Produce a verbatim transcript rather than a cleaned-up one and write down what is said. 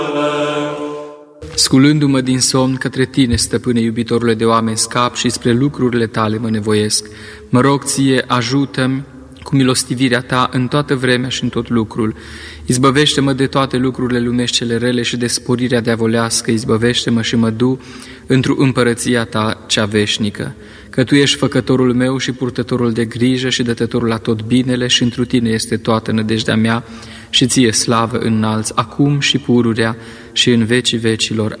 Sculându-mă din somn către Tine, Stăpâne, iubitorule de oameni, scap și spre lucrurile Tale mă nevoiesc. Mă rog Ție, ajută-mi cu milostivirea Ta în toată vremea și în tot lucrul. Izbăvește-mă de toate lucrurile lumești cele rele și de sporirea diavolească, izbăvește-mă și mă du într-o împărăția Ta cea veșnică. Că Tu ești făcătorul meu și purtătorul de grijă și dătătorul la tot binele și întru Tine este toată nădejdea mea și Ție slavă înalți, acum și pururea și în vecii vecilor.